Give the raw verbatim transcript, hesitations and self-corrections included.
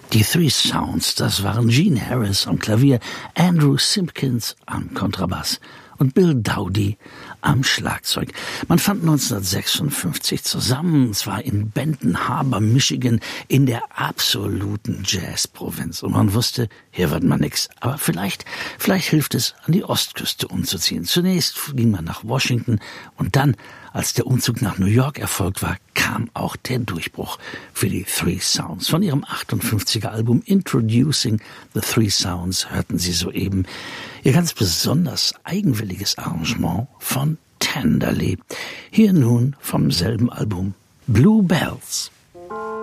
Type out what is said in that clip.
Die Three Sounds, das waren Gene Harris am Klavier, Andrew Simpkins am Kontrabass und Bill Dowdy am Schlagzeug. Man fand neunzehnhundertsechsundfünfzig zusammen, und zwar in Benton Harbor, Michigan, in der absoluten Jazzprovinz. Und man wusste, hier wird man nix. Aber vielleicht, vielleicht hilft es, an die Ostküste umzuziehen. Zunächst ging man nach Washington und dann, als der Umzug nach New York erfolgt war, kam auch der Durchbruch für die Three Sounds. Von ihrem achtundfünfziger Album Introducing the Three Sounds hörten Sie soeben ihr ganz besonders eigenwilliges Arrangement von Tenderly. Hier nun vom selben Album Blue Bells.